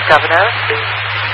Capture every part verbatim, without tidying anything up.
Governor, please.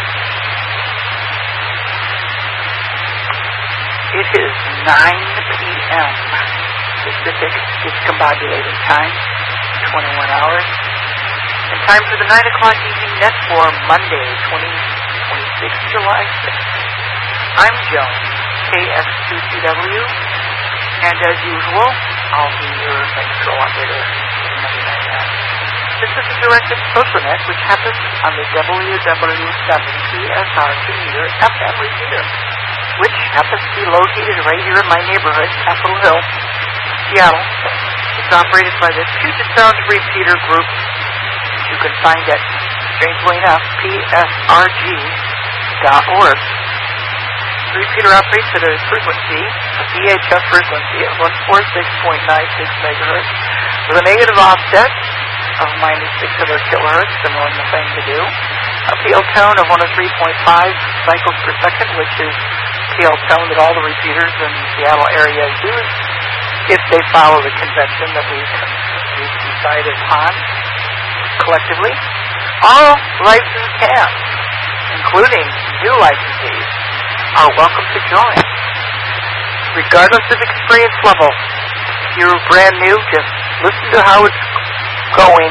It is nine p.m. Pacific discombobulating time, twenty-one hours. And time for the nine o'clock evening net for Monday, twenty twenty-six, July sixth. I'm Joan, K X two C W, and as usual, I'll be your control operator for Monday Night Net. This is a directed social net which happens on the W W seven P S R two meter F M repeater, which happens to be located right here in my neighborhood, Capitol Hill, Seattle. It's operated by the Puget Sound Repeater Group. You can find at, strangely enough, P S R G dot org. The repeater operates at a frequency, a V H F frequency of one forty-six point nine six megahertz, with a negative offset of minus six hundred kilohertz, similar in the thing to do. A P L tone of one oh three point five cycles per second, which is P L tone that all the repeaters in the Seattle area use if they follow the convention that we've, we've decided upon collectively. All licensed hands, including new licensees, are welcome to join. Regardless of experience level, if you're brand new, just listen to how it's going.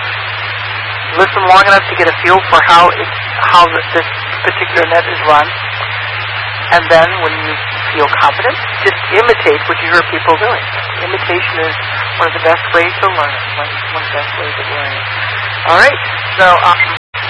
Listen long enough to get a feel for how it, how this particular net is run. And then when you feel confident, just imitate what you hear people doing. Imitation is one of the best ways to learn. One of the best ways of learning. All right. So um,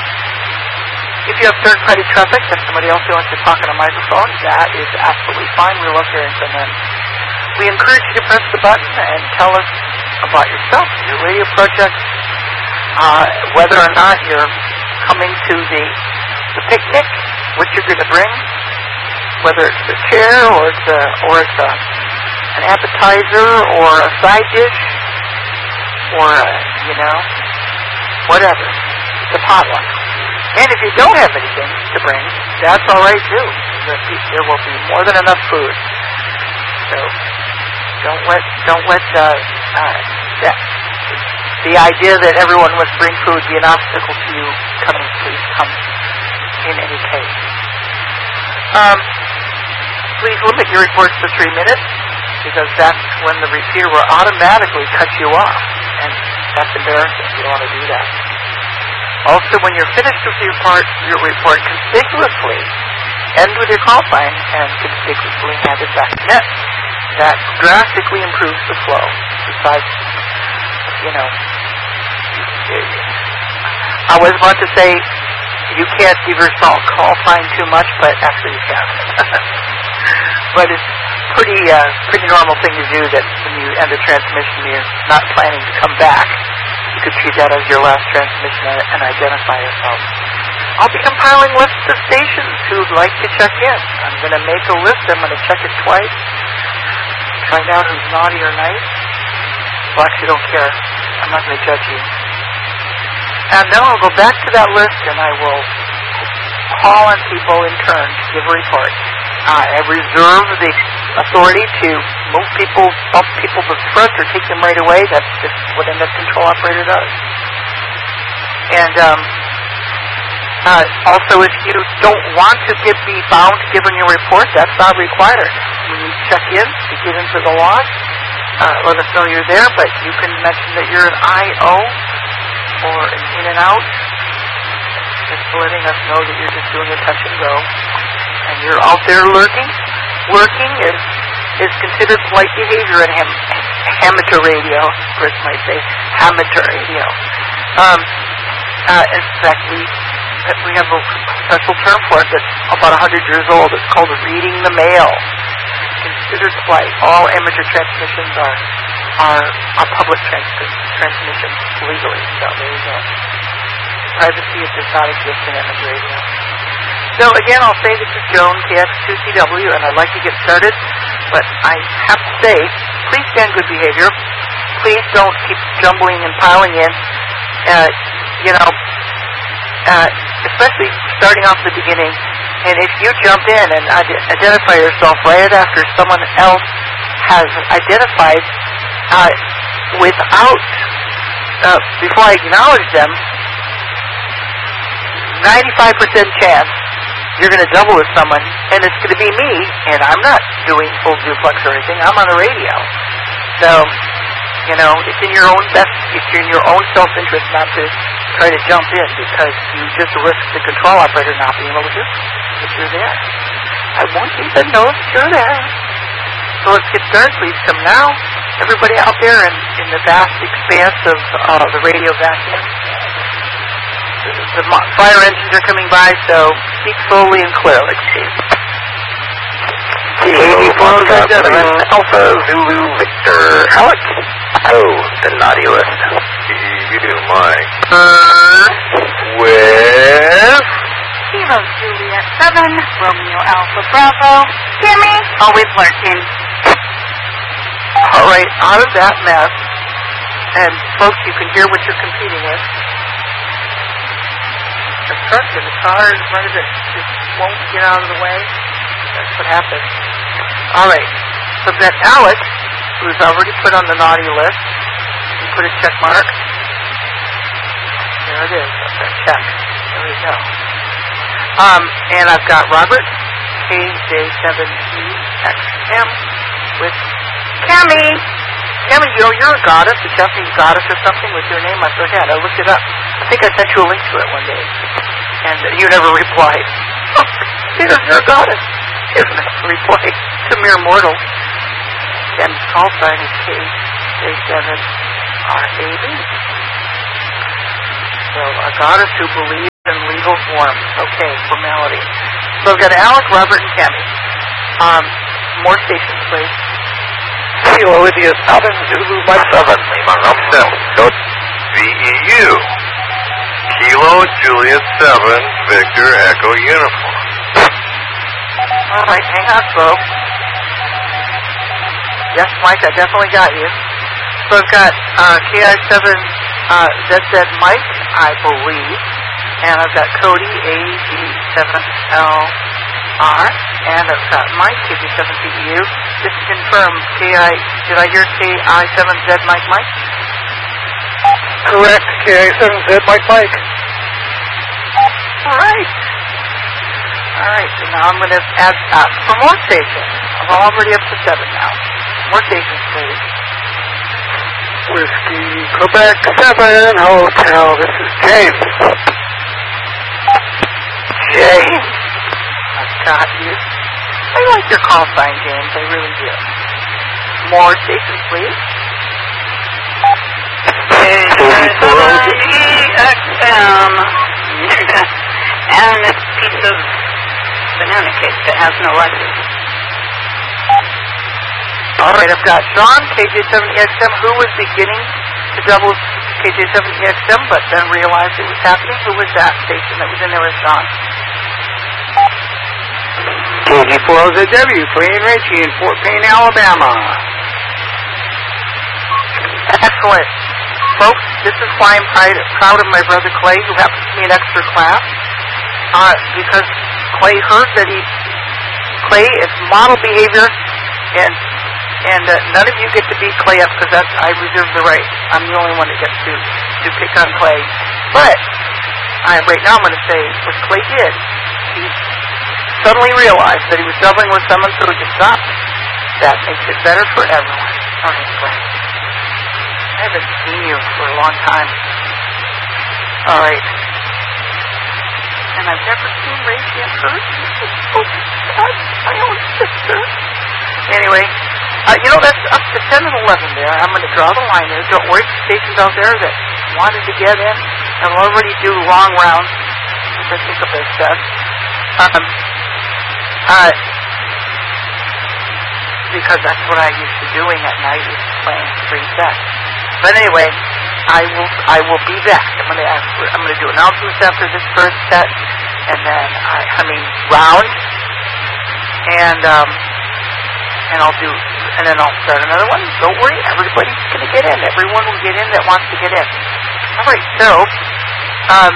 if you have third-party traffic and somebody else who wants to talk on a microphone, that is absolutely fine. We love hearing from them. We encourage you to press the button and tell us about yourself, your radio project, uh, whether or not you're coming to the, the picnic, what you're going to bring, whether it's a chair or it's, a, or it's a, an appetizer or a side dish or, a, you know, whatever. It's a potluck. And if you don't have anything to bring, that's all right, too. There will be more than enough food. So don't let, don't let uh, uh, that, the idea that everyone must bring food be an obstacle to you coming. Please come in any case. Um, please limit your reports to three minutes, because that's when the repeater will automatically cut you off, and that's embarrassing. You don't want to do that. Also, when you're finished with your report, your report conspicuously end with your call sign and conspicuously hand it back to net. That drastically improves the flow. Besides, you know, I was about to say you can't give your call sign too much, but actually you can. But it's pretty uh, pretty normal thing to do that when you end a transmission, you're not planning to come back. You could treat that as your last transmission and identify yourself. I'll be compiling lists of stations who'd like to check in. I'm going to make a list. I'm going to check it twice. Find out who's naughty or nice. Well, actually, don't care. I'm not going to judge you. And then I'll go back to that list and I will call on people in turn to give a report. Uh, I reserve the authority to move people, bump people to the front or take them right away. That's just what a net control operator does. And um, uh, also, if you don't want to give, be bound to giving your report, that's not required. When you check in, you get into the log, uh, let us know you're there, but you can mention that you're an I O or an in and out, just letting us know that you're just doing a touch and go. And you're out there lurking. Lurking is, is considered polite behavior in ham, amateur radio. Chris might say amateur radio. Um, uh, in fact, we we have a special term for it that's about one hundred years old. It's called reading the mail. Considered polite. All amateur transmissions are are, are public trans- transmissions legally. So there you go. Privacy does not exist in amateur radio. So again, I'll say this is Joan, K X two C W, and I'd like to get started, but I have to say, please stand good behavior. Please don't keep jumbling and piling in. Uh, you know, uh, especially starting off the beginning. And if you jump in and ad- identify yourself right after someone else has identified uh, without, uh, before I acknowledge them, ninety-five percent chance you're going to double with someone, and it's going to be me, and I'm not doing full duplex or anything. I'm on the radio. So, you know, it's in your own best, it's in your own self-interest not to try to jump in, because you just risk the control operator not being able to do it if you're there. I won't even know if you're there. So let's get started. Please come now. Everybody out there in, in the vast expanse of uh, the radio vacuum. The, the fire engines are coming by, so speak slowly and clearly, please. eighty-four seven Alpha Zulu Victor Alex. Oh, the naughty list. You do, Mike. Uh, with... Kilo Juliet seven, Romeo Alpha Bravo. Kimmy, always lurking. All right, out of that mess, and folks, you can hear what you're competing with. The truck and the car in front of it just won't get out of the way. That's what happens. All right, so then Alex, who's already put on the naughty list, you put a check mark. There it is. That's that check. There we go. Um, and I've got Robert, K J seven E X M, with Cammy. Cammy, you know, you're a goddess, a Japanese goddess or something with your name. I forget. I looked it up. I think I sent you a link to it one day. And uh, you never replied. You're a goddess. You never replied. It's a mere mortal. And call sign is K J seven R A B. So a goddess who believes in legal forms. Okay, formality. So I've got Alec, Robert, and Cammy. Um, more stations, please. Kilo India seven Zulu Mike seven. Lima Rumsel. Code V E U. Kilo Juliet seven Victor Echo Uniform. All right, hang on, folks. Yes, Mike, I definitely got you. So I've got uh, K I seven uh, Z Z Mike, I believe, and I've got Cody A G seven L R, and I've got Mike K J seven P E U. Just to confirm, K I did I hear K I seven Z Mike Mike? Correct, K I seven Z Mike Mike. All right. All right, so now I'm going to add uh, for more stations. I'm already up to seven now. More stations, please. Whiskey Quebec seven Hotel. This is James. James, I've got you. I like your call sign, James. I really do. More stations, please. E X M. And this piece of banana cake that has no license. All right, I've got Sean, K J seven E X M, who was beginning to double K J seven E X M, but then realized it was happening. Who was that station that was in there with Sean? K G four Z W, Payne Ritchie in Fort Payne, Alabama. Excellent. Folks, this is why I'm proud of my brother Clay, who happens to be in extra class, uh, because Clay heard that he, Clay is model behavior, and and uh, none of you get to beat Clay up, because that's, I reserve the right. I'm the only one that gets to, to pick on Clay. But, I, right now I'm going to say, what Clay did, he suddenly realized that he was doubling with someone, so he just stopped. That makes it better for everyone. All right, Clay. I haven't seen you for a long time. All right. And I've never seen Racy in person. Oh, God, my own sister. Anyway, uh, you know, that's up to ten and eleven there. I'm going to draw the line there. Don't worry, stations out there that wanted to get in and already do long rounds, which I think of as best. Um, uh, because that's what I used to doing at night, is playing three sets. But anyway, I will I will be back. I'm gonna ask for, I'm gonna do announcements after this first set, and then I I mean round, and um and I'll do and then I'll start another one. Don't worry, everybody's gonna get in. Everyone will get in that wants to get in. All right, so um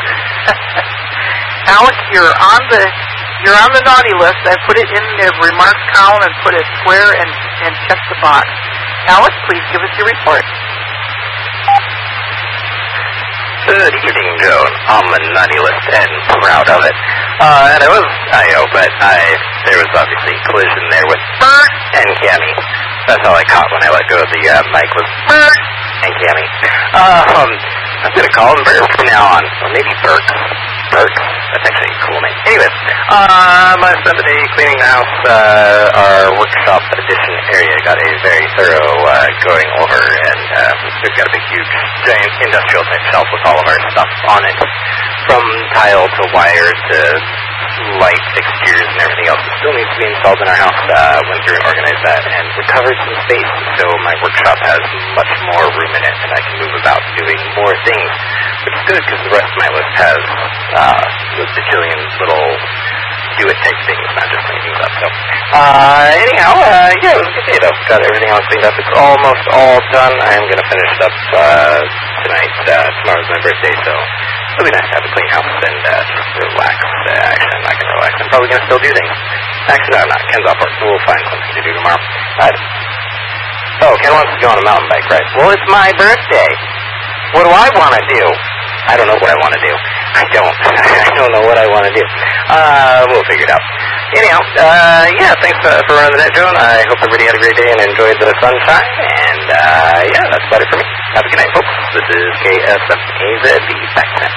Alex, you're on the you're on the naughty list. I put it in the remarks column and put a square and and check the box. Alex, please give us your report. Good evening, Joan. I'm a nutty list and proud of it. Uh, and I was, I know, but I, there was obviously a collision there with Bert and Cammy. That's all I caught when I let go of the uh, mic was Bert and Cammy. Uh, um, I'm going to call him Bert from now on. Or maybe Bert. Bert. That's actually a cool name. Anyways, um, I spent the day cleaning the house. Uh, our workshop addition area got a very thorough uh, going over, and uh, we've got a big, huge, giant industrial type shelf with all of our stuff on it, from tile to wire to light fixtures and everything else that still needs to be installed in our house. Uh, went through and organized that and recovered some space, so my workshop has much more room in it, and I can move about doing more things, which is good because the rest of my list has uh, the bajillion little do-it type things, not just cleaning things up. So, uh, anyhow, uh, yeah, it was a good day though. Got everything all cleaned up. It's almost all done. I'm going to finish it up uh, tonight. Uh, tomorrow's my birthday, so it'll be nice to have a clean house and uh, just relax. Uh, actually, I'm not going to relax. I'm probably going to still do things. Actually, no, I'm not. Ken's off work, so we'll find something to do tomorrow. Uh, oh, Ken wants to go on a mountain bike ride. Well, it's my birthday. What do I want to do? I don't know what I want to do. I don't. I don't know what I want to do. Uh, we'll figure it out. Anyhow, uh, yeah, thanks uh, for running the net, Joan. I hope everybody had a great day and enjoyed the sunshine. And, uh, yeah, that's about it for me. Have a good night, folks. This is K S M A Z B back then.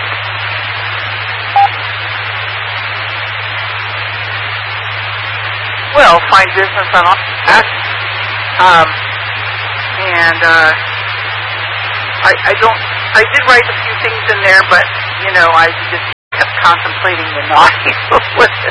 Well, fine business on all that. Um, and, uh, I, I don't, I did write a few things in there, but, you know, I just kept contemplating the naughty list.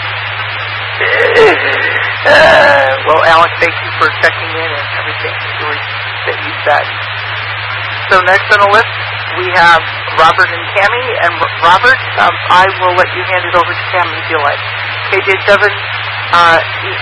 uh, well, Alex, thank you for checking in and everything that you said. So next on the list, we have Robert and Cammy. And Robert, um, I will let you hand it over to Cammy if you like. K J seven, uh,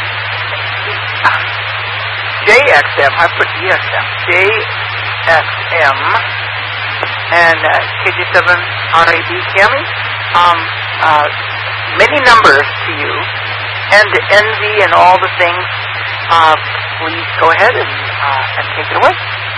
J X M, I put E X M, J X M, and uh, K J seven R A D, Cammy. Um, uh, many numbers to you, and envy and all the things. Uh, please go ahead and, uh, and take it away.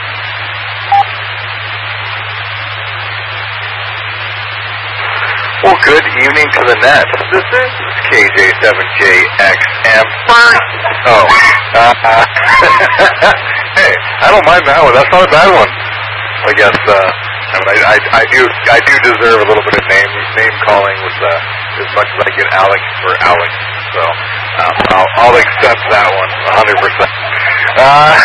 Well, good evening to the net. This is K J seven J X M. Oh. Uh, hey, I don't mind that one. That's not a bad one. I guess, uh, I, mean, I, I, I do I do deserve a little bit of name name calling with uh, as much as I get Alex for Alex. So um, I'll, I'll accept that one one hundred percent. Uh,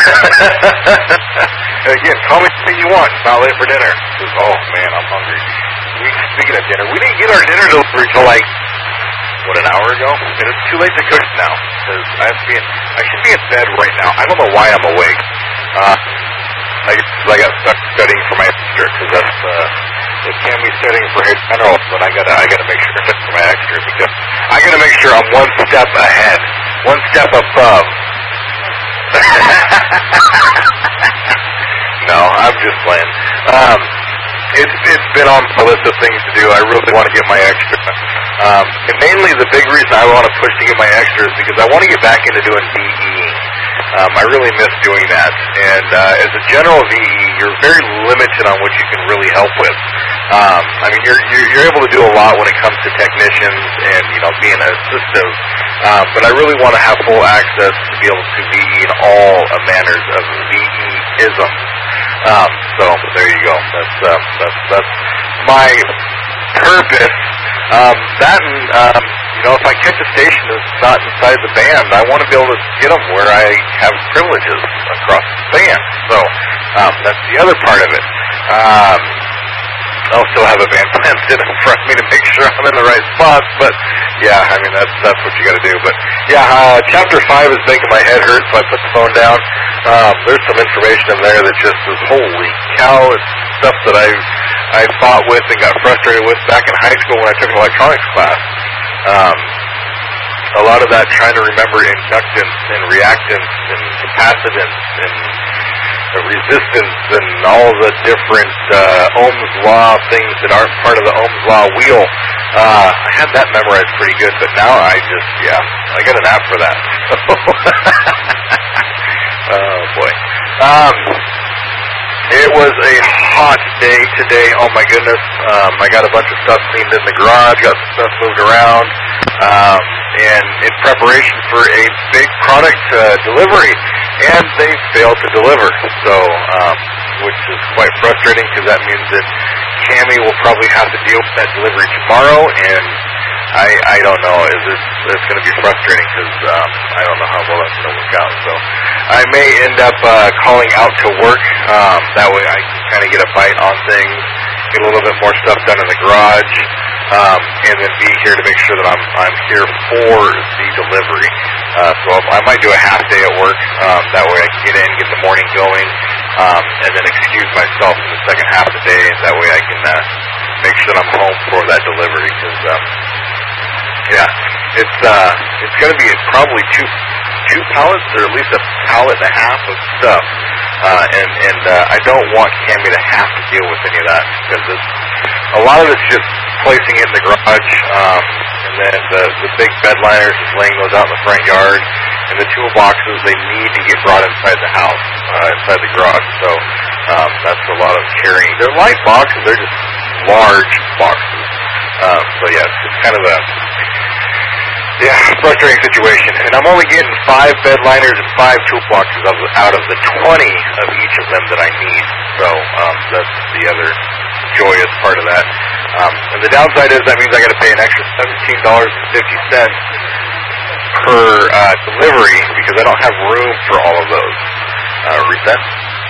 again, call me anything you want. It's not late for dinner. Just, oh, man, I'm hungry. We, speaking of dinner, we didn't get our dinner delivery till like, what, an hour ago? And it's too late to cook now. Because I have to be in, I should be in bed right now. I don't know why I'm awake. Uh, I, I got stuck studying for my extra, because that's, uh, it can be studying for his general, but I gotta, I gotta make sure that's for my extra, because I gotta make sure I'm one step ahead, one step above. No, I'm just playing. Um, It's, it's been on my list of things to do. I really want to get my extra. Um, and mainly the big reason I want to push to get my extra is because I want to get back into doing V E. Um, I really miss doing that. And uh, as a general V E, you're very limited on what you can really help with. Um, I mean, you're, you're you're able to do a lot when it comes to technicians and, you know, being assistive. Um, but I really want to have full access to be able to V E in all uh, manners of V E-isms. Um, so there you go. That's uh, that's that's my purpose. Um, that and um, you know, if I catch a station that's not inside the band, I want to be able to get them where I have privileges across the band. So um, that's the other part of it. Um, I'll still have a band plan sit in front of me to make sure I'm in the right spots. But yeah, I mean that's that's what you got to do. But yeah, uh, chapter five is making my head hurt, so I put the phone down. Um, there's some information in there that just is holy cow. It's stuff that I I fought with and got frustrated with back in high school when I took an electronics class. Um, a lot of that trying to remember inductance and reactance and capacitance and the resistance and all the different uh, Ohm's Law things that aren't part of the Ohm's Law wheel. Uh, I had that memorized pretty good, but now I just, yeah, I got an app for that. Oh, boy. Um, it was a hot day today. Oh my goodness. Um, I got a bunch of stuff cleaned in the garage, got some stuff moved around, um, and in preparation for a big product uh, delivery. And they failed to deliver, so um, which is quite frustrating because that means that Cammy will probably have to deal with that delivery tomorrow, and I I don't know. Is it, it's going to be frustrating because um, I don't know how well that's going to work out. So I may end up uh, calling out to work. Um, that way I can kind of get a bite on things, get a little bit more stuff done in the garage, um, and then be here to make sure that I'm I'm here for the delivery. Uh, so I might do a half day at work. Um, that way I can get in, get the morning going, um, and then excuse myself in the second half of the day. And that way I can uh, make sure that I'm home for that delivery. Because um, yeah, it's uh, it's going to be probably two two pallets or at least a pallet and a half of stuff. Uh, and and uh, I don't want Cammy to have to deal with any of that because it's, a lot of it's just placing it in the garage, um, and then the, the big bed liners, just laying those out in the front yard, and the toolboxes, they need to get brought inside the house, uh, inside the garage. So um, that's a lot of carrying. They're light boxes, they're just large boxes. Um, so yeah, it's, it's kind of a yeah frustrating situation. And I'm only getting five bed liners and five toolboxes out of the twenty of each of them that I need. So um, that's the other joyous part of that. Um, and the downside is that means I got to pay an extra seventeen dollars and fifty cents per uh, delivery because I don't have room for all of those. Uh, reset.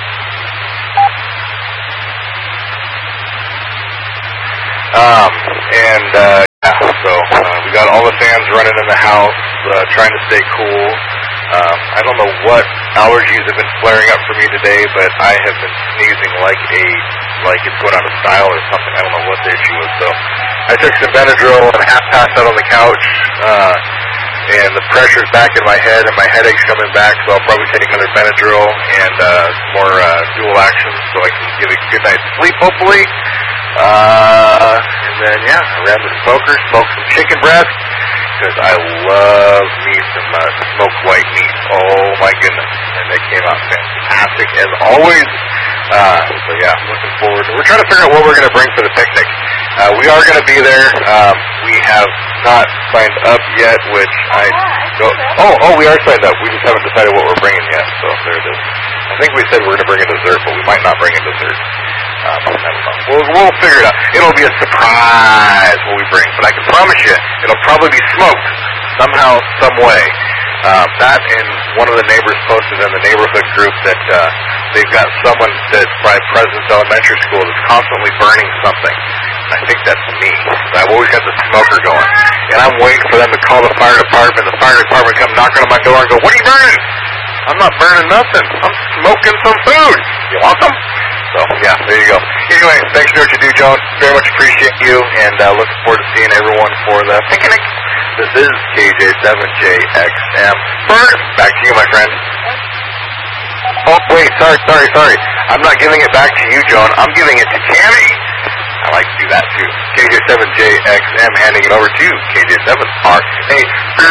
Um, and uh, yeah, so uh, we got all the fans running in the house, uh, trying to stay cool. Um, I don't know what allergies have been flaring up for me today, but I have been sneezing like a like it's going out of style or something. I don't know what the issue was. So I took some Benadryl and half passed out on the couch, uh, and the pressure's back in my head and my headache's coming back. So I'll probably take another Benadryl and uh, some more uh, dual action so I can get a good night's sleep, hopefully. Uh, and then yeah, I ran the smoker, smoked some chicken breast. Because I love me some uh, smoked white meat. Oh my goodness. And they came out fantastic as always. Uh, so yeah, I'm looking forward. We're trying to figure out what we're going to bring for the picnic. Uh, we are going to be there. Um, we have not signed up yet, which I go. Oh, oh, we are signed up. We just haven't decided what we're bringing yet. So there it is. I think we said we're going to bring a dessert, but we might not bring a dessert. Um, I don't know. We'll, we'll figure it out. It'll be a surprise what we bring, but I can promise you it'll probably be smoked somehow, some way. Uh, that and one of the neighbors posted in the neighborhood group that uh, they've got someone that's by President's Elementary School that's constantly burning something. And I think that's me. I've always got the smoker going. And I'm waiting for them to call the fire department. The fire department come knocking on my door and go, "What are you burning?" "I'm not burning nothing. I'm smoking some food. You want some?" So, yeah, there you go. Anyway, thanks for what you do, Joan. Very much appreciate you, and uh, looking forward to seeing everyone for the picnic. This is K J seven J X M. Bert, back to you, my friend. Oh, wait, sorry, sorry, sorry. I'm not giving it back to you, Joan. I'm giving it to Cammy. I like to do that, too. K J seven J X M, handing it over to K J seven R A.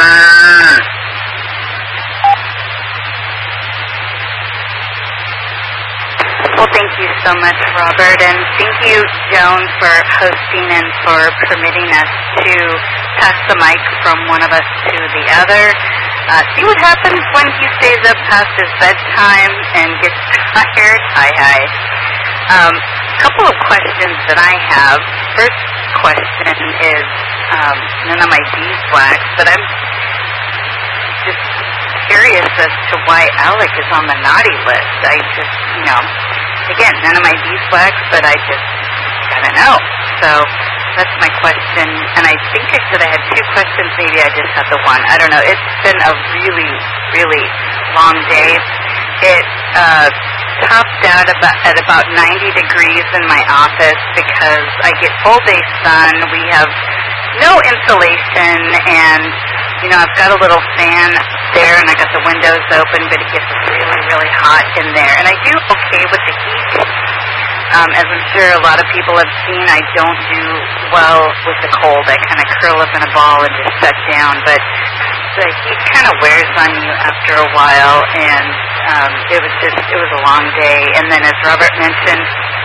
Well, thank you so much, Robert, and thank you, Joan, for hosting and for permitting us to pass the mic from one of us to the other. Uh, see what happens when he stays up past his bedtime and gets tired. Hi, hi. Um, a couple of questions that I have. First question is um, none of my beeswax, but I'm just curious as to why Alec is on the naughty list. I just, you know, again, none of my beeswax, but I just, I don't know. So that's my question. And I think I said I had two questions. Maybe I just had the one. I don't know. It's been a really, really long day. It uh, topped out about, at about ninety degrees in my office because I get full day sun. We have no insulation, and you know, I've got a little fan there, and I got the windows open, but it gets really, really hot in there. And I do okay with the heat. Um, as I'm sure a lot of people have seen, I don't do well with the cold. I kind of curl up in a ball and just shut down. But the heat kind of wears on you after a while, and um, it was just, it was a long day. And then as Robert mentioned,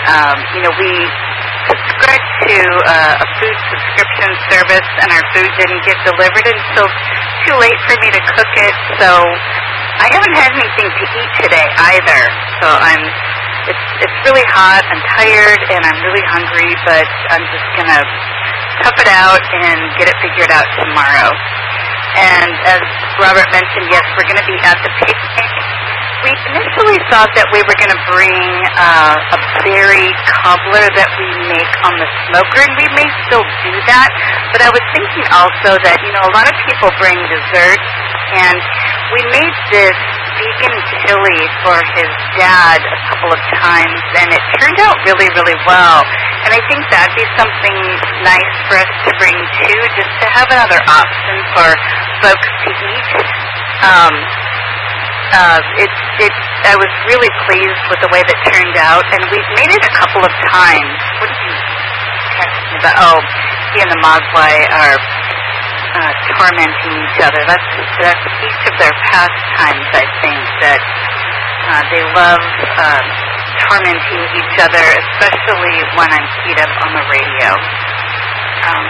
um, you know, we subscribed to uh, a food subscription service, and our food didn't get delivered until too late for me to cook it. So I haven't had anything to eat today either. So I'm, it's it's really hot. I'm tired, and I'm really hungry. But I'm just gonna tough it out and get it figured out tomorrow. And as Robert mentioned, yes, we're going to be at the picnic. We initially thought that we were going to bring uh, a berry cobbler that we make on the smoker, and we may still do that. But I was thinking also that, you know, a lot of people bring desserts, and we made this vegan chili for his dad a couple of times, and it turned out really, really well. And I think that'd be something nice for us to bring too, just to have another option for folks to eat. Um, uh, it, it, I was really pleased with the way that turned out, and we've made it a couple of times. What did you text me about? Oh, he and the Mogwai are uh, tormenting each other. That's, that's each of their pastimes, I think, that uh, they love um, tormenting each other, especially when I'm keyed up on the radio. Um,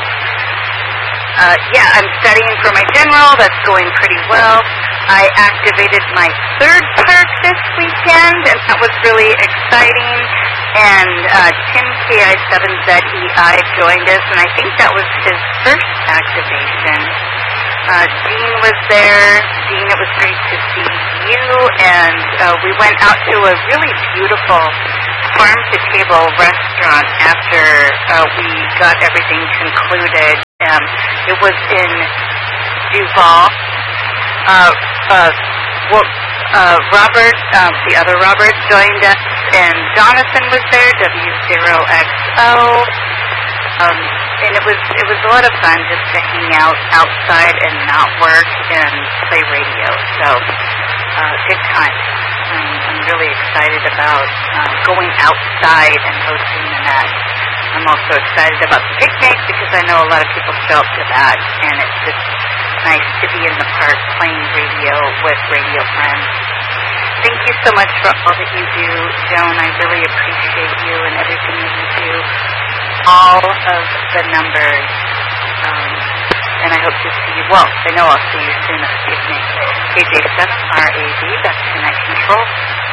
uh, yeah, I'm studying for my general. That's going pretty well. I activated my third perk this weekend, and that was really exciting. And uh, Tim K I seven Z E I joined us, and I think that was his first activation. Uh, Dean was there. Dean, it was great to see you. And uh, we went out to a really beautiful farm-to-table restaurant after uh, we got everything concluded. Um, it was in Duval. Uh, uh, well, uh, Robert, um, the other Robert, joined us, and Jonathan was there, W zero X O. Um, and it was it was a lot of fun just to hang out outside and not work and play radio. So, uh, good time. I'm, I'm really excited about uh, going outside and hosting the net. I'm also excited about the picnic because I know a lot of people show up to that, and it's just nice to be in the park playing radio with radio friends. Thank you so much for all that you do, Joan. I really appreciate you and everything that you do. All of the numbers. Um, and I hope to see you. Well, I know I'll see you soon at the picnic. K J seven R A D, that's Connect Control.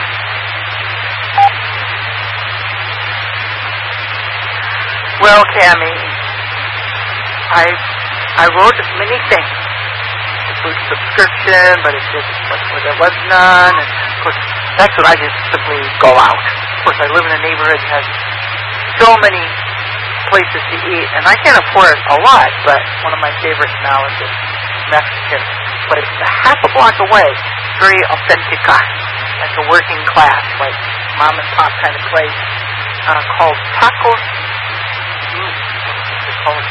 Well, Tammy, I I wrote many things. The food subscription, but it just well, there was none. And of course, that's what I just simply go out. Of course, I live in a neighborhood that has so many places to eat, and I can't afford a lot, but one of my favorites now is this Mexican place a half a block away, very authentica, like a working class, like mom and pop kind of place, uh, called Tacos. Mm, what's it called?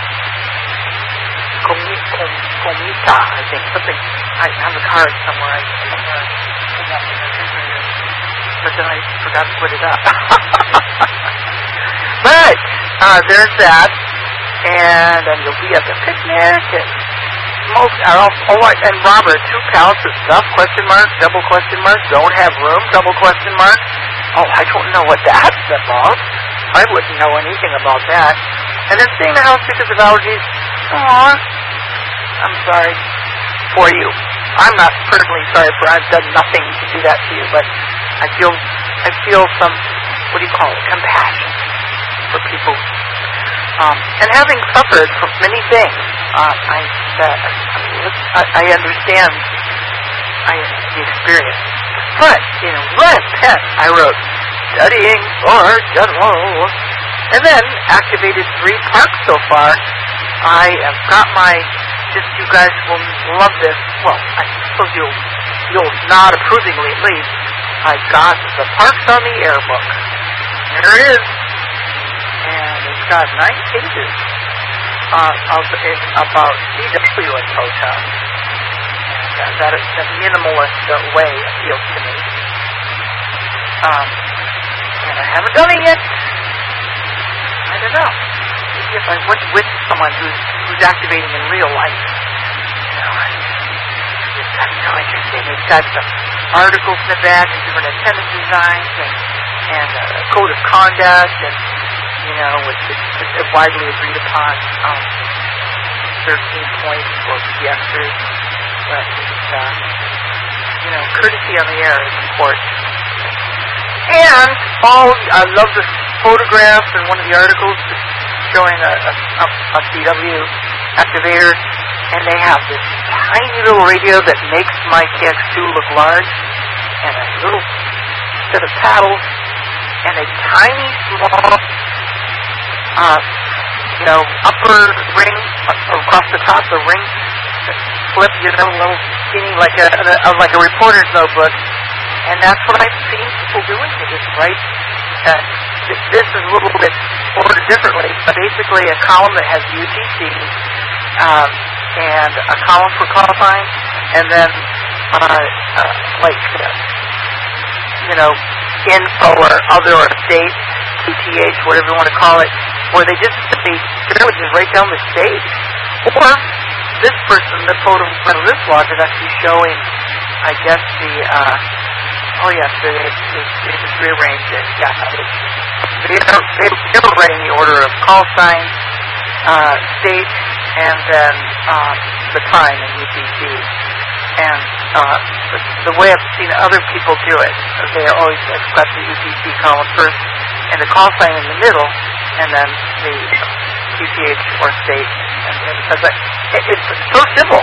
Comi- com- comita, I think, something. I have a card somewhere. I somewhere, but then I forgot to put it up. But uh, there's that, and then you'll be at the picnic, and most, uh, oh, and Robert, two pounds of stuff, question mark, double question mark, don't have room, double question mark. Oh, I don't know what that's about. I wouldn't know anything about that. And then staying in the house because of allergies. Aw, I'm sorry for you. I'm not personally sorry for I've done nothing to do that to you, but I feel, I feel some, what do you call it, compassion for people, um, and having suffered from many things, uh, I, that, I I understand I the experience. But in red pen, I wrote studying for general, and then activated three parks so far. I have got my. Just you guys will love this. Well, I suppose you'll you'll nod approvingly at least. I got the Parks on the Air book. There it is. And it's got nine pages uh, of it about C W and hotels. And uh, that is the minimalist uh, way appeals to me. Um, and I haven't done it yet. I don't know. Maybe if I went with someone who's who's activating in real life. You know, I, it's so interesting. It's got some articles in the back and different attendance designs and and a code of conduct, and you know, it's, it's, it's widely agreed upon. Um, thirteen points for youngsters, but it's, uh, you know, courtesy on the air is important. And all, I love the photographs and one of the articles showing a, a, a C W activator, and they have this tiny little radio that makes my K X two look large, and a little set of paddles, and a tiny small, uh, you know, upper ring uh, across the top, the ring flip, you know, a little skinny, like a, a like a reporter's notebook. And that's what I've seen people doing with this, right? Uh, this is a little bit ordered differently, but basically a column that has U T C, um, and a column for qualifying, and then, uh, uh, like, uh, you know, info or other or state, Q T H, whatever you want to call it, where they just, they barely just write down the state. Or this person, the photo in front of this log is actually showing, I guess, the, uh, oh yes, they, they, they just rearranged it. Yeah, they, they, they were writing the order of call sign, uh, state, and then um, the time in U T C. And uh, the, the way I've seen other people do it, they always express the U T C column first, and the call sign in the middle, and then the Q T H or state. And, and because it, it, it's so simple.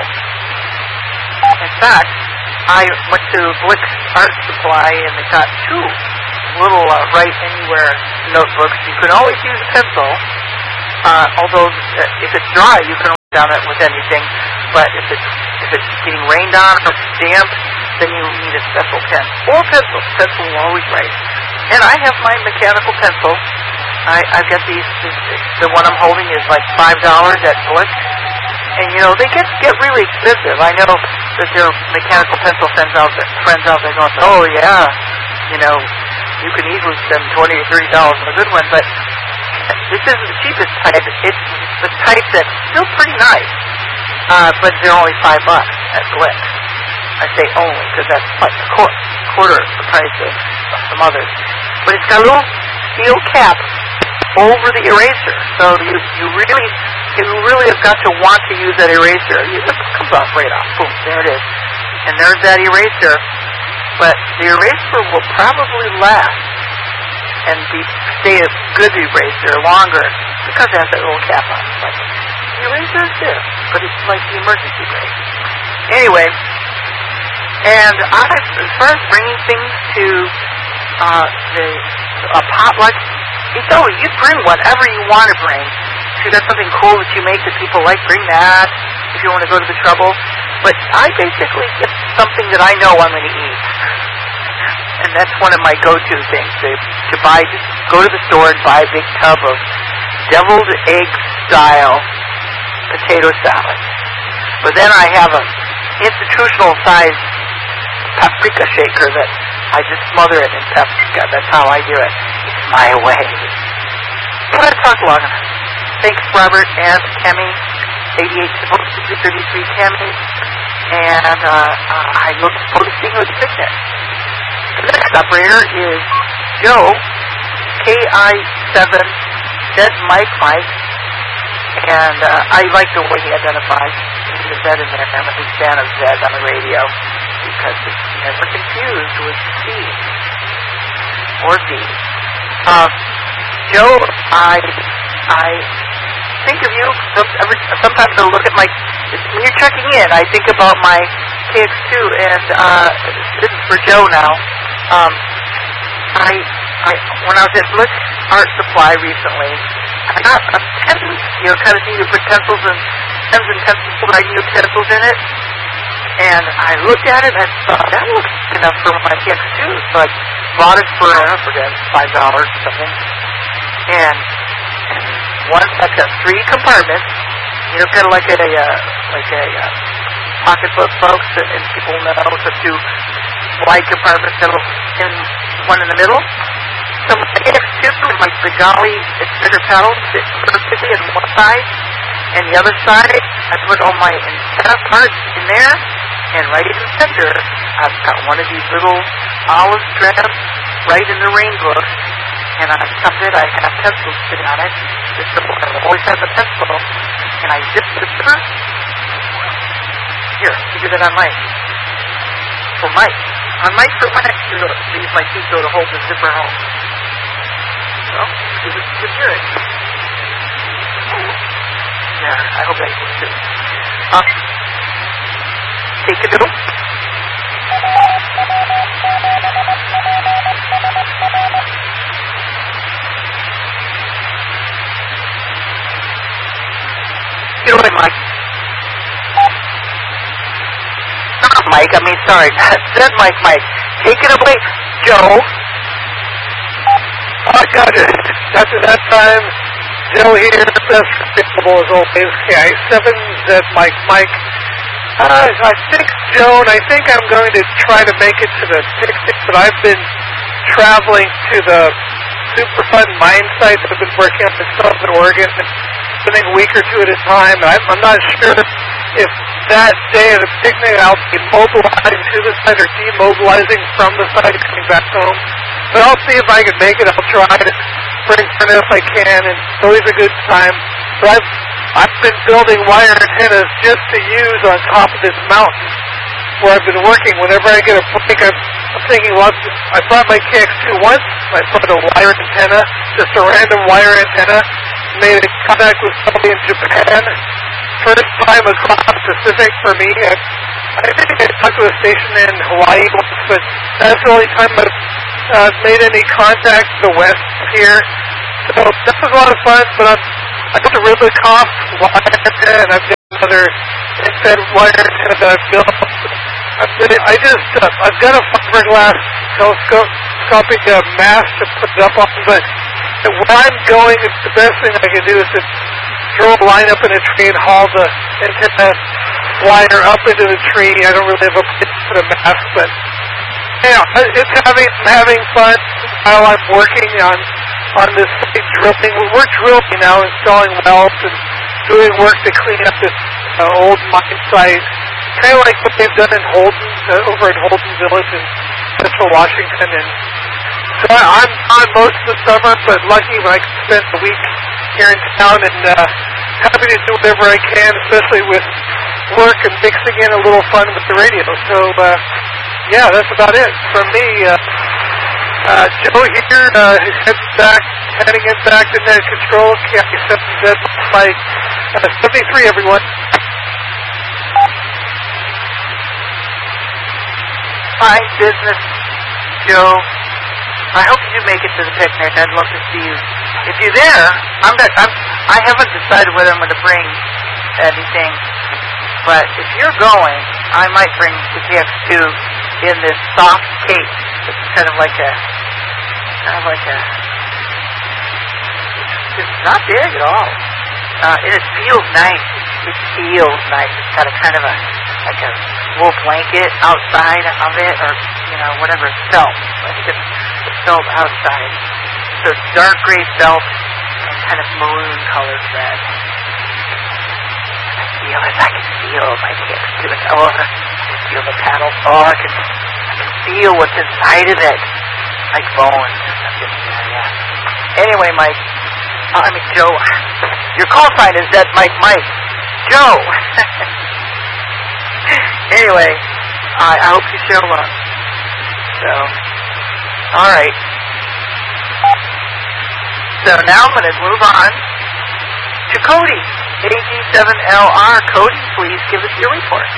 In fact, I went to Blick Art Supply, and they got two little uh, Write Anywhere notebooks. You can always use a pencil, uh, although uh, if it's dry, you can write down it with anything. But if it's if it's getting rained on or damp, then you need a special pen or pencil. Pencil will always write. And I have my mechanical pencil. I, I've got these. This, the one I'm holding is like five dollars at Blick. And, you know, they get get really expensive. I know that their mechanical pencil friends out there, friends out there going, oh, yeah, you know, you can easily spend twenty or thirty dollars on a good one, but this isn't the cheapest type. It's the type that's still pretty nice, uh, but they're only five bucks at Blick. I say only because that's like a quarter, quarter the price of some others. But it's got a little steel cap over the eraser, so you you really you really have got to want to use that eraser. You, it comes off right off. Boom, there it is. And there's that eraser. But the eraser will probably last and be stay a good eraser longer because it has that little cap on it. But the eraser is there, but it's like the emergency brake. Anyway, and I, as far as bringing things to uh, the a potluck, it's always, you bring whatever you want to bring. If you got something cool that you make that people like, bring that if you want to go to the trouble. But I basically get something that I know I'm going to eat. And that's one of my go-to things, to, to buy, just go to the store and buy a big tub of deviled egg-style potato salad. But then I have an institutional-sized paprika shaker that I just smother it in paprika. That's how I do it. It's my way. But I talk long enough. Thanks, Robert and Kemi, eighty-eight thirty-three Kemi, and uh, uh, I look forward to seeing you at the picnic. The next operator is Joe, K I seven, Zed Mike Mike, and uh, I like the way he identifies. There's a Zed in there. I'm a big fan of Zed on the radio because it's never confused with C or Z. Uh, Joe, I I think of you. Sometimes I look at my when you're checking in. I think about my K X two, and uh, this is for Joe now. Um, I, I when I was at Blick Art Supply recently, I got a pen. You know, kind of neat to put pencils and pens and pencils, writing pencils in it. And I looked at it and I thought, that looks enough for my K X two. So I bought it for, I forget, five dollars or something. And one, that's got three compartments. You know, kind of like a, uh, like a uh, pocketbook, folks, and, and people know the two wide compartments, and one in the middle. So my K X two, like the Golly, it's bigger pedals, it's perfectly on one side, and the other side, I put all my antenna parts in there. And right in the center, I've got one of these little olive strands right in the rain bush, and on some of it I have pencils sitting on it. This book always has a pencil, and I zip the zipper. Here, you do that on Mike. For Mike. On Mike for Mike, to use my teeth though to hold the zipper home. Well, you can hear it. Yeah, I hope that you too. Um, take a note. Get away, Mike. Not Mike, I mean, sorry. Said Mike, Mike. Take it away, Joe. I got it. After that time, Joe here, best predictable as always. K I seven Z Mike Mike. Uh, I think, Joe, and I think I'm going to try to make it to the picnic, but I've been traveling to the Superfund mine sites I've been working on in Southern Oregon, spending a week or two at a time. I'm, I'm not sure if that day of the picnic I'll be mobilizing to the site or demobilizing from the site and coming back home. But I'll see if I can make it. I'll try to bring it if I can, and it's always a good time. But I've, I've been building wire antennas just to use on top of this mountain where I've been working. Whenever I get a break, I'm, I'm thinking, well, I brought my K X two once. I brought a wire antenna, just a random wire antenna, made a contact with somebody in Japan. First time across the Pacific for me. I, I think I talked to a station in Hawaii once, but that's the only time I've uh, made any contact to the west here. So that was a lot of fun, but I'm, I got the Ribbikoff wire antenna, and I've got another infrared wire antenna that I've built. I've been, I just, uh, I've got a fiberglass telescopic uh, mast to put it up on, but where I'm going, it's the best thing I can do is to throw a line up in a tree and haul the antenna wire up into the tree. I don't really have a place to put a mast, but yeah, it's having, I'm having fun while I'm working on on this site drilling. We're drilling now, installing wells and doing work to clean up this uh, old mine site, kind of like what they've done in Holden, uh, over in Holden Village in Central Washington. And so I, I'm on most of the summer, but lucky when I can spend a week here in town, and uh, happy to do whatever I can, especially with work and mixing in a little fun with the radio. So uh, yeah, that's about it from me. Uh, Uh, Joe here, uh, is heading back, heading in back to net control, K I seven Z by uh, seventy-three, everyone. Fine business, Joe. I hope you make it to the picnic. I'd love to see you. If you're there, I'm not, I'm, I haven't decided whether I'm going to bring anything, but if you're going, I might bring the K X two in this soft case. It's kind of like a, kind of like a, it's not big at all. Uh, and it feels nice. It feels nice. It's got a kind of a, like a wool blanket outside of it, or, you know, whatever it's felt. I think it's, it's felt outside. So it's dark gray felt and kind of maroon colored red. I feel it. I can feel my K X two. Oh, I can feel the paddle. Oh, I can, I can feel what's inside of it. Like bones. Yeah, yeah. Anyway, Mike, uh, I mean, Joe, your call sign is that Mike Mike. Joe! Anyway, I, I hope you show up. So, alright. So now I'm going to move on to Cody. A G seven L R. Cody, please give us your report.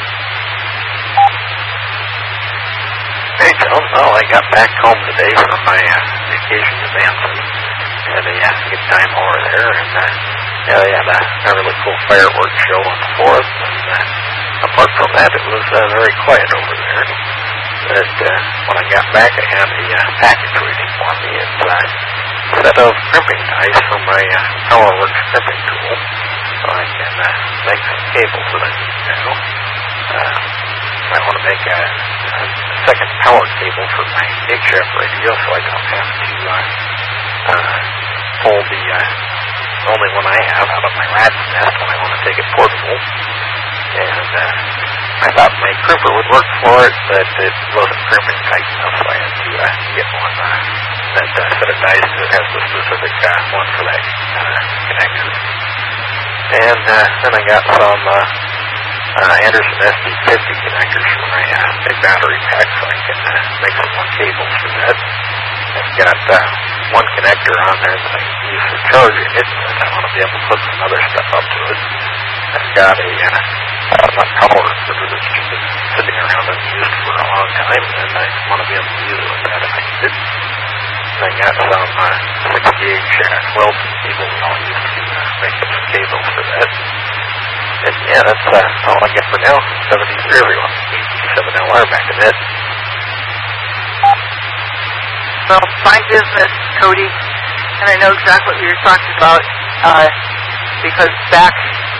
Hey, Joe. Well, I got back home today from my uh, vacation to Manson. Had a uh, good time over there, and uh, yeah, they had a, a really cool fireworks show on the fourth. And uh, apart from that, it was uh, very quiet over there. But uh, when I got back, I had a uh, package waiting for me. It's uh, a set of crimping ties for my uh, PowerWorks crimping tool, so I can uh, make some cables that I need now. Uh, I want to make a, a second power cable for my makeshift radio, so I don't have to uh, uh, pull the uh, only one I have out of my rat's nest when I want to take it portable. And uh, I thought my crimper would work for it, but it wasn't crimping tight enough, so I had to uh, get one uh, that uh, set of dice that has the specific uh, one for that uh, connector. And uh, then I got some uh, uh, Anderson S D fifty connectors for my uh, big battery pack, so I can uh, make some more cables for that. I've got uh, one connector on there that I use for charging it, and I want to be able to put some other stuff up to it. I've got a uh, a power that's just been sitting around unused for a long time, and I want to be able to use it with that if I need it. And I got some uh, six gauge uh, twelve cables I'll use to uh, make some cables for that. And yeah, that's uh, all I get for now. seventy-three, everyone. eighty-seven L R back in it. Well, fine business, Cody, and I know exactly what you're talking about, uh, because back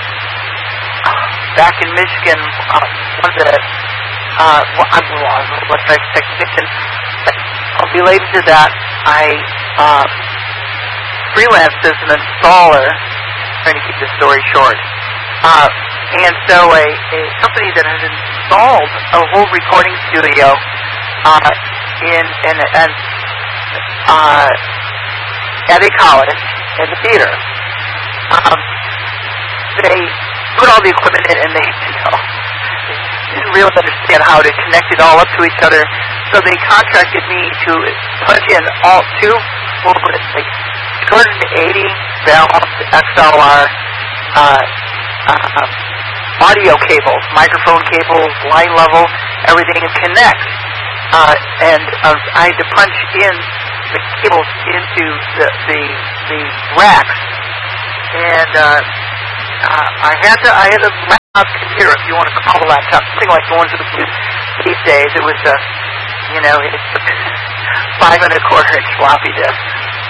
back in Michigan, uh, one of the, uh, well, I'm an electronics technician, but related to that, I uh, freelanced as an installer, trying to keep the story short, uh, and so a, a company that had installed a whole recording studio uh, in, in, in Uh, at a college, at the theater. Um, they put all the equipment in, and they, you know, didn't really understand how to connect it all up to each other. So they contracted me to punch in all two, what was it, like two hundred eighty balanced X L R uh, uh, audio cables, microphone cables, line level, everything, and connect. Uh, and uh, I had to punch in the cables into the the, the racks, and uh, uh, I had to I had a laptop computer, if you want to call a laptop, something like the ones that we use these days. It was a, you know, it's a five and a quarter inch floppy disk,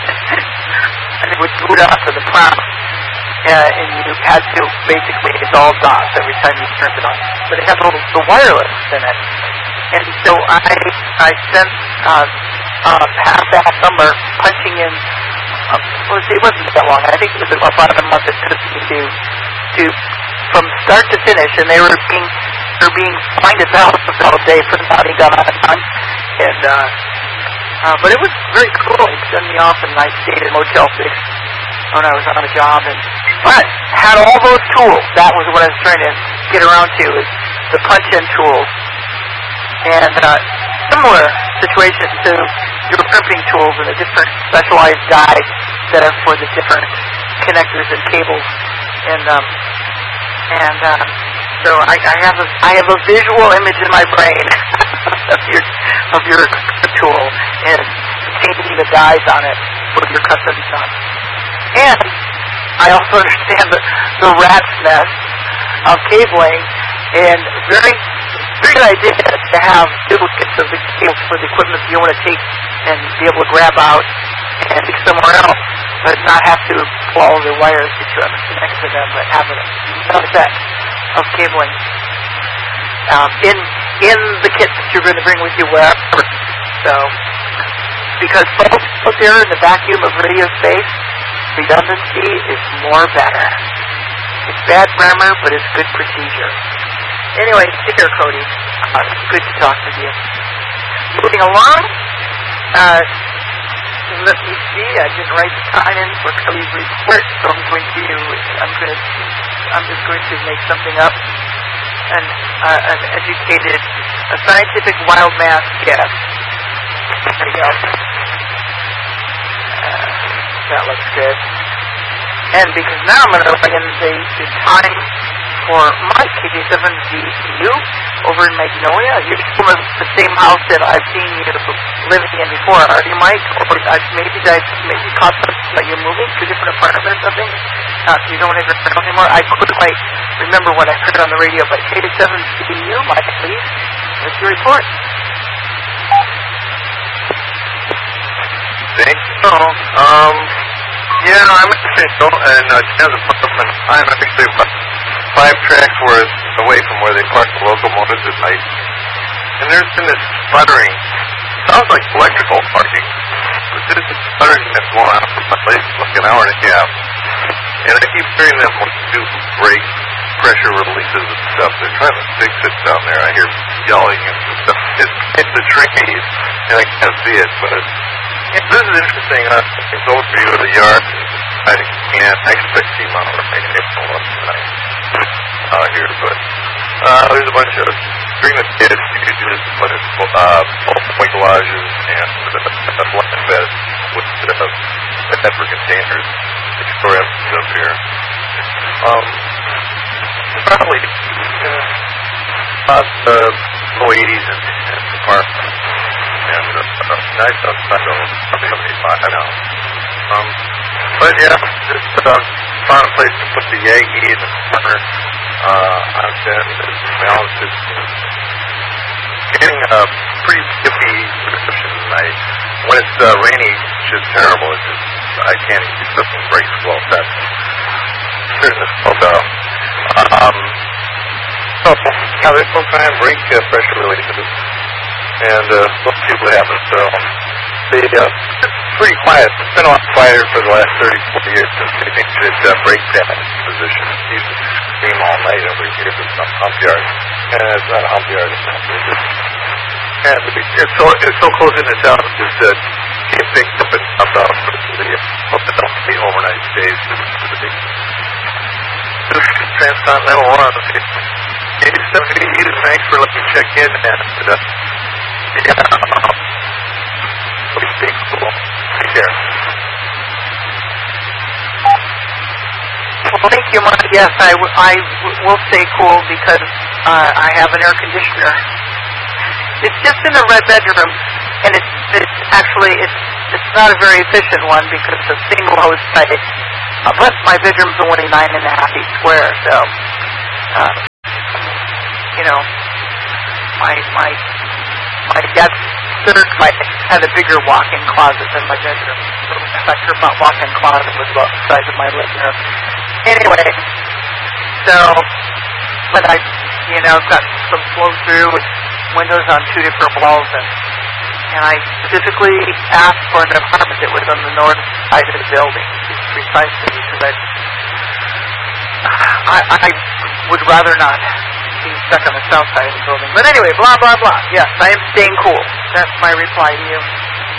and it would boot up to the prompt, uh, and you had to basically it's all DOS every time you turned it on, but it had the, the wireless in it. And so I I spent uh, uh, half that summer punching in. Uh, well, it wasn't that long. I think it was about a month. It took me to to from start to finish, and they were being they were being fined a thousand all day for not got on time. And uh, uh, but it was very cool. It sent me off, and I stayed at Motel Six when I was on a job, and but had all those tools. That was what I was trying to get around to is the punch-in tools. And uh, similar situation to your crimping tools and the different specialized guides that are for the different connectors and cables. And um, and uh, so I, I have a I have a visual image in my brain of your of your tool and changing the guides on it for your custom stuff. And I also understand the, the rat's nest of cabling and very. Very good idea to have duplicates of the cables for the equipment you want to take and be able to grab out and stick somewhere else, but not have to pull all the wires that you have to connect to them, but have a set of cabling um, in in the kit that you're going to bring with you wherever. So, because both out there in the vacuum of radio space, redundancy is more better. It's bad grammar, but it's good procedure. Anyway, take care, Cody. Uh, it's good to talk with you. Moving along, uh, let me see. I didn't write the time in for Cody's report, so I'm going to. I'm going to. I'm just going to make something up. An, uh, an educated, a scientific wild mass guess. There you go. Uh, that looks good. And because now I'm going to write in the, the time for Mike, K J seven D U, over in Magnolia. You're still in the same house that I've seen you living in before, are you, Mike? Or I've maybe I've maybe caught something that you're moving to a different apartment or something? Uh, you don't ever know anymore? I couldn't quite remember what I heard on the radio, but K J seven D U, Mike, please, what's your report? Thanks. So, um, yeah, no, I'm in Central, and uh, Jan's apartment, I'm actually about five tracks worth away from where they park the locomotives at night. And there's been this sputtering. Sounds like electrical parking. But there's this sputtering that's going on for my place for like an hour and a half. And I keep hearing them when they do break. pressure releases and stuff. They're trying to fix it down there. I hear yelling and stuff. It's in the trees, and I can't see it, but it's, yeah, this is interesting. Uh, it's overview of the yard. I can't. I expect to see Mount April tonight uh, here, but uh, there's a bunch of during the kids. You could do this a bunch of uh, white collages and a blanket bed with uh, a pepper containers. They store everything up here. Um, probably uh, about the low eighties in, in the park, and uh, uh, nice outside of probably seventy-five now. Um, but yeah, just uh, found a place to put the Yagi in the corner. Uh, I've been balanced it. Getting a pretty iffy reception. I when it's uh, rainy, it's just terrible. It's just I can't even get something breaks well. That's certainly so. Um, so how they will try and break uh, pressure releases, and uh, we'll see what happens. So they uh, it's pretty quiet. It's been a lot quieter for the last thirty, forty years since they think that uh, break that position. You can scream all night over here with some hump yard, and it's not a hump yard. It's not. It's just, and it's so it's so close in the town. It's just uh, get things up and up out for the up and down the overnight stays. This transcontinental run. eighty seventy, thanks for letting me check in, and uh, yeah, it'll be cool. Take care. Well, thank you, Mike. Yes, I, w- I w- will stay cool because uh, I have an air conditioner. It's just in the red bedroom, and it's it's actually it's it's not a very efficient one because it's a single hose pipe. Uh, but my bedroom's only nine and a half feet square, so uh, you know, my my my dad's third my had a bigger walk-in closet than my bedroom. In fact, her walk-in closet was about the size of my living room. Anyway, so but I you know got some flow through with windows on two different walls, and and I specifically asked for an apartment that was on the north side of the building, precisely because I, I, I would rather not be stuck on the south side of the building. But anyway, blah, blah, blah. Yes, I am staying cool. That's my reply to you.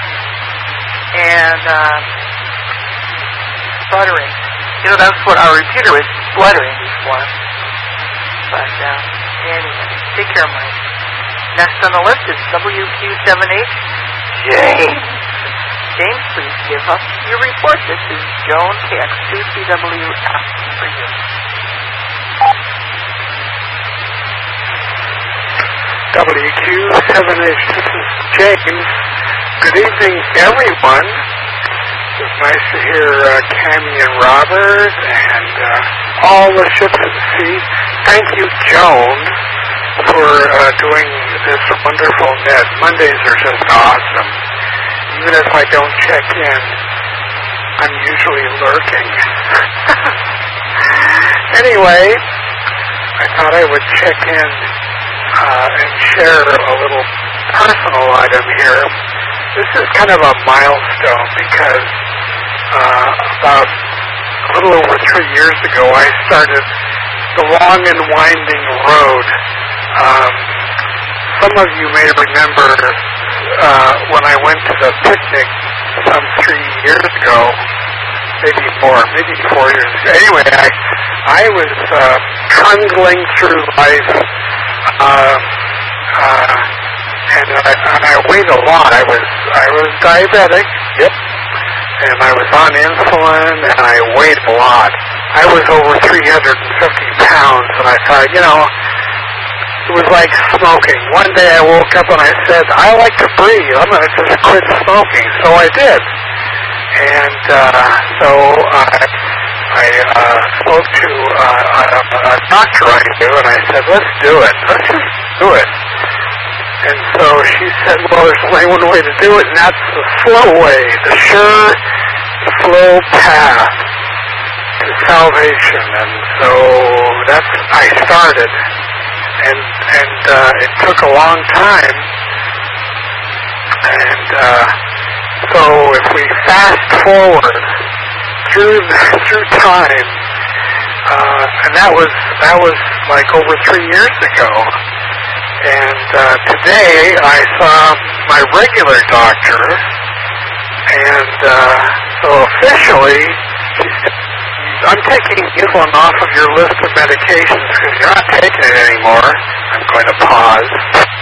And, uh, sputtering. You know, that's what our repeater is, sputtering before. But, uh, anyway, take care, Mike. Next on the list is W Q seven H, James. James, please give us your report. This is Joan, K X two C W F for you. W Q seven H, this is James. Good evening, everyone. It was nice to hear uh, Cammy and Robert and uh, all the ships at the sea. Thank you, Joan, for uh, doing this wonderful net. Mondays are just awesome. Even if I don't check in, I'm usually lurking. Anyway, I thought I would check in uh, and share a little personal item here. This is kind of a milestone because uh, about a little over three years ago, I started the long and winding road. Um, some of you may remember uh, when I went to the picnic some three years ago, maybe more, maybe four years ago. Anyway, I I was uh, trundling through life, uh, uh, and I, I weighed a lot. I was I was diabetic, yep, and I was on insulin, and I weighed a lot. I was over three hundred fifty pounds, and I thought, you know, it was like smoking. One day I woke up and I said, I like to breathe. I'm going to just quit smoking. So I did. And uh, so I, I uh, spoke to uh, a, a doctor I knew, and I said, let's do it. Let's just do it. And so she said, well, there's only one way to do it, and that's the slow way, the sure, slow path to salvation. And so that's, I started. And and uh, it took a long time, and uh, so if we fast forward through through time, uh, and that was that was like over three years ago. And uh, today I saw my regular doctor, and uh, so officially I'm taking insulin off of your list of medications because you're not taking it anymore. I'm going to pause.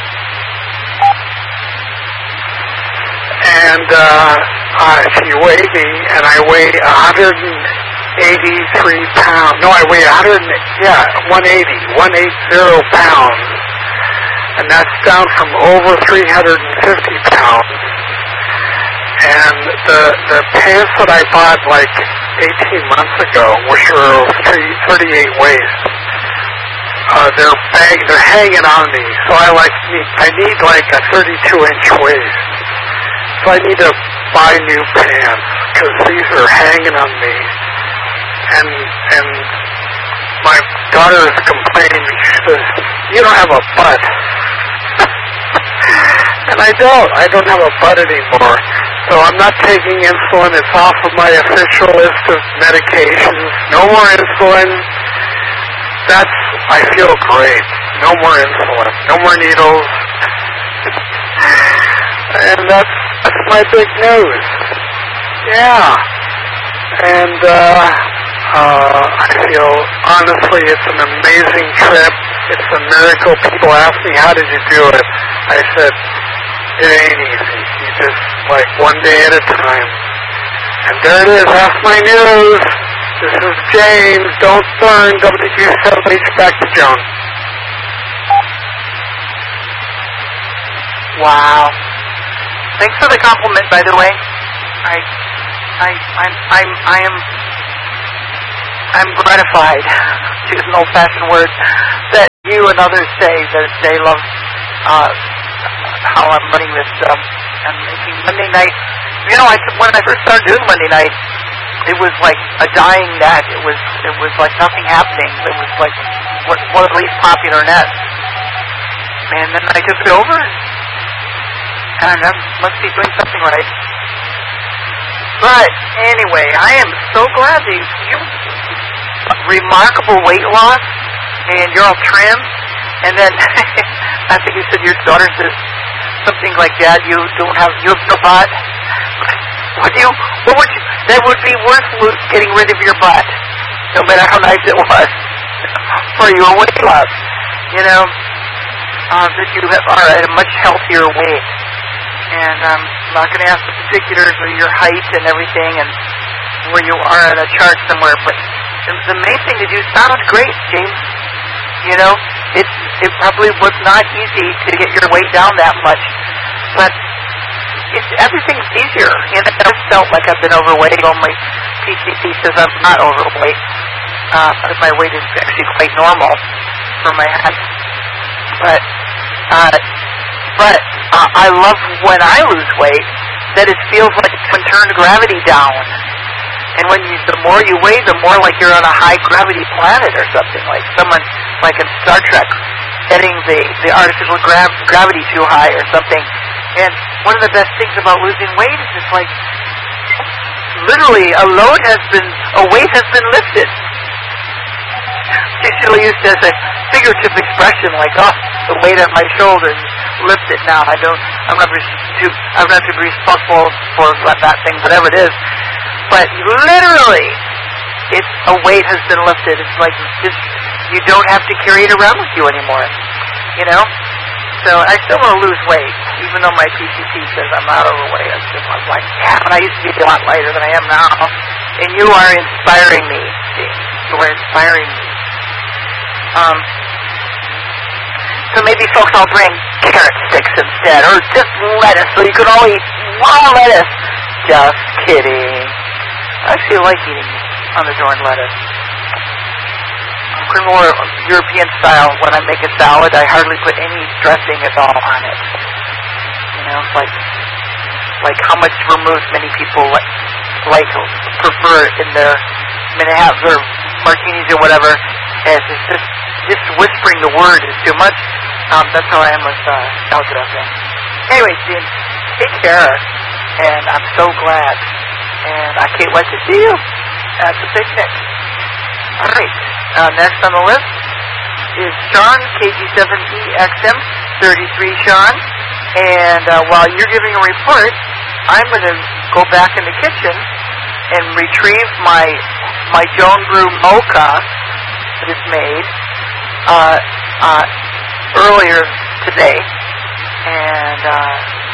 And uh, uh, she weighed me, and I weigh one hundred eighty-three pounds. No, I weigh one hundred, yeah, one eighty, one eighty pounds. And that's down from over three hundred fifty pounds. And the the pants that I bought like eighteen months ago, which were thirty-eight waist, uh, they're bag, they're hanging on me. So I like need, I need like a thirty-two inch waist. So I need to buy new pants because these are hanging on me. And and my daughter is complaining. She says, "You don't have a butt." And I don't. I don't have a butt anymore. So I'm not taking insulin. It's off of my official list of medications. No more insulin. That's, I feel great. No more insulin. No more needles. And that's, that's my big news. Yeah. And, uh, uh, I feel, honestly, it's an amazing trip. It's a miracle. People ask me, how did you do it? I said, it ain't easy. You just, like, one day at a time. And there it is. That's my news. This is James. Don't burn. W Q seven H. Back to Joan. Wow. Thanks for the compliment, by the way. I, I, I'm, I'm, I am, I'm gratified, to use an old-fashioned word, that you and others say that they love, uh, how I'm running this, um, and making Monday night. You know, I when I first started doing Monday night, it was like a dying net. It was it was like nothing happening. It was like what one of the least popular nets. And then I took it over, and I must be doing something right. But anyway, I am so glad that you remarkable weight loss, and you're all trim. And then I think you said your daughter says something like that. You don't have you have no butt. Would you? What would you? That would be worth getting rid of your butt, no matter how nice it was, for your weight loss. You know, uh, that you are at a much healthier weight. And um, I'm not going to ask the particulars of your height and everything, and where you are on a chart somewhere. But the main thing is you sound great, James. You know, it it probably was not easy to get your weight down that much, but it's everything's easier. And I just felt like I've been overweight. Well, my P C P says I'm not overweight. Uh, my weight is actually quite normal for my head. But uh, but uh, I love when I lose weight that it feels like it's been turned gravity down. And when you, the more you weigh, the more like you're on a high gravity planet or something, like someone, like in Star Trek, setting the, the artificial gra- gravity too high or something. And one of the best things about losing weight is it's like, literally, a load has been, a weight has been lifted. It's usually used as a figurative expression, like, oh, the weight on my shoulders lifted now. I don't, I'm not, too, I'm not to be responsible for that thing, whatever it is. But literally, it's a weight has been lifted. It's like just you don't have to carry it around with you anymore. You know. So I still want to lose weight, even though my P C P says I'm not overweight. I just I'm like, yeah, but I used to be a lot lighter than I am now. And you are inspiring me, James. You are inspiring me. Um. So maybe folks will bring carrot sticks instead, or just lettuce, so you can all eat raw lettuce. Just kidding. I actually like eating unadorned lettuce. I'm more European style. When I make a salad, I hardly put any dressing at all on it. You know, it's like like how much vermouth many people like, like prefer in their Manhattan or martinis or whatever. And it's just just whispering the word is too much. Um, that's how I am with uh, salad dressing. Anyway, Jim, take care, and I'm so glad. And I can't wait to see you at the picnic. All right. uh, next on the list is Sean, K G seven E X M thirty-three, Sean. And uh, while you're giving a report, I'm going to go back in the kitchen and retrieve my my Joan Brew mocha that is made uh, uh, earlier today. And, uh,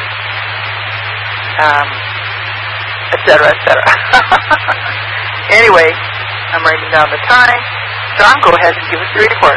um, et cetera, et cetera. Anyway, I'm writing down the time. John, go ahead and give us your report.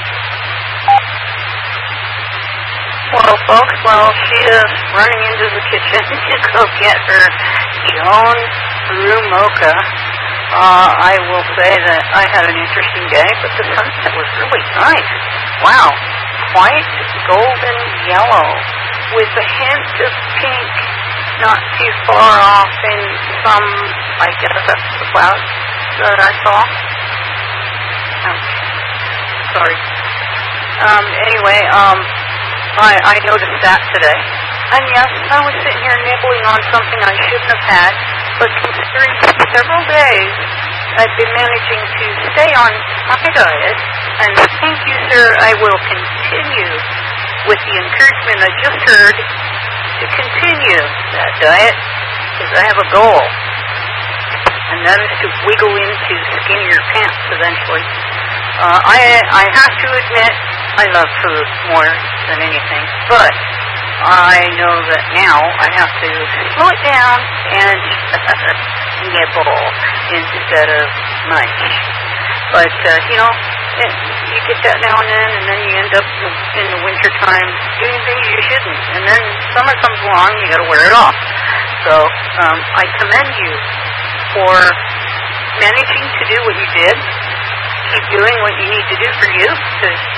Well, folks, while she is running into the kitchen to go get her Joan Brew mocha, uh, I will say that I had an interesting day, but the sunset was really nice. Wow, quite golden yellow with a hint of pink, not too far off in some, I guess that's the clouds that I saw. Oh, sorry. Um, anyway, um, I, I noticed that today. And yes, I was sitting here nibbling on something I shouldn't have had, but considering several days I've been managing to stay on my diet, and thank you, sir, I will continue with the encouragement I just heard to continue that diet, because I have a goal, and that is to wiggle into skinnier pants eventually. Uh, I I have to admit, I love food more than anything, but I know that now I have to slow it down and nibble instead of munch. But, uh, you know, it, you get that now and then, and then you end up in the winter time doing things you shouldn't. And then summer comes along, you got to wear it off. So um, I commend you for managing to do what you did. Keep doing what you need to do for you to